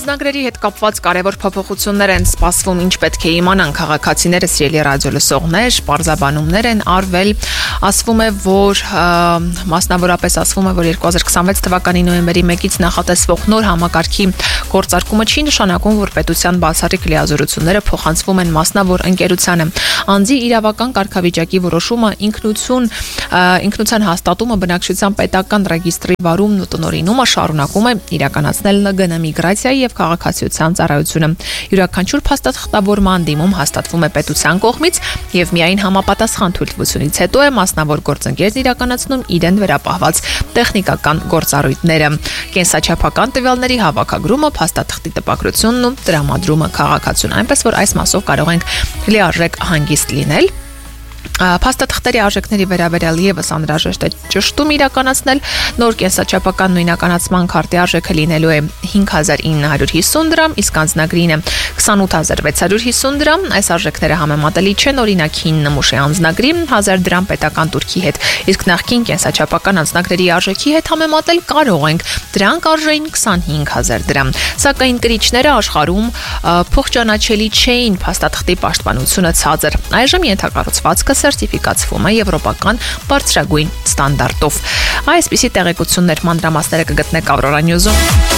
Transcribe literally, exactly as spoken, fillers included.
Անձնագրերի հետ կապված կարևոր փոփոխություններ են սպասվում, ինչ պետք է իմանան քաղաքացիները, սիրելի ռադիոլսողներ, պարզաբանումներ են արվել, ասվում է, որ մասնավորապես ասվում է, որ երկու հազար քսանվեց թվականի նոյեմբերի մեկից նախատեսվող նոր համակարգի գործարկումը չի նշանակում, որ պետության բացառիկ լիազորությունները փոխանցվում են մասնավոր ընկերությանը։ Անձի իրավական կարգավիճակի որոշումը, ինքնություն, ինքնության հաստատումը, բնակչության պետական ռեգիստրի վարումն ու տնօրինումը շարունակում է իրականացնել ԼԳՆ միգրացիայի եւ քաղաքացիության ծառայությունը։ Յուրաքանչյուր փաստաթղթավորման դիմում հաստատվում է պետության կողմից եւ միայն համապատասխան թույլտվությունից հետո է մասնավոր գործընկերն իրականացնում իրեն վերապահված տեխնիկական գործառույթները։ Կենսաչափական տվյալների հավաքագրումը, փաստաթղթի տպագրությունն ու տրամադրումը քաղաքացուն, այնպես որ այս մասով կարող ենք լիարժեք հանգիստ լինել։ Փաստաթղթերի արժեքների վերաբերյալ եւս անհրաժեշտ է ճշտում իրականացնել։ Նոր կենսաչափական նույնականացման քարտի արժեքը լինելու է հինգ հազար ինը հարյուր հիսուն դրամ, իսկ անձնագրինը քսանութ հազար վեց հարյուր հիսուն դրամ։ Այս արժեքները համեմատելի չեն, օրինակ հին նմուշի անձնագրի հազար դրամ պետական турքի հետ, իսկ նախկին կենսաչափական անձնագրերի արժեքի հետ համեմատել կարող ենք։ Դրանք արժեին քսանհինգ հազար դրամ։ Սակայն կրիչները աշխարհում փոխճանաչելի չէին, փաստաթղթի պաշտպանությունը ցածր։ Այժմ ենթակառուցվածքը սերտիֆիկացվում է եվրոպական բարձրագույն ստանդարտով։ Այսպիսի տեղեկություններ մանրամասները կգտնեք Aurora News-ում։